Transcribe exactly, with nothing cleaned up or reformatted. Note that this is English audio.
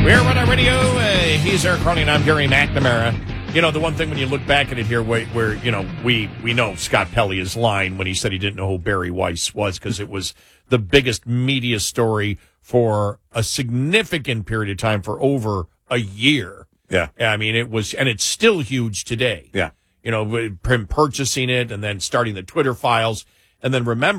We're on our radio. Uh, he's Eric Cronin. I'm Gary McNamara. You know, the one thing when you look back at it here, where, where you know, we, we know Scott Pelley is lying when he said he didn't know who Barry Weiss was, because it was the biggest media story for a significant period of time, for over a year. Yeah. I mean, it was, and it's still huge today. Yeah. You know, him purchasing it and then starting the Twitter files. And then remember,